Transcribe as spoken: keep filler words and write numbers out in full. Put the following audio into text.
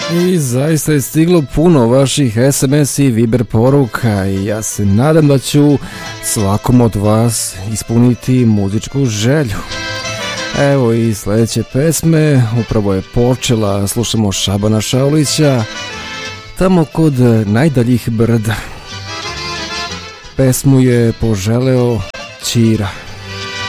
I zaista je stiglo puno vaših es em es i Viber poruka i ja se nadam da ću svakom od vas ispuniti muzičku želju. Evo i sljedeće pesme, upravo je počela, slušamo Šabana Šaulića, Tamo kod najdaljih brda. Pesmu je poželeo Ćira.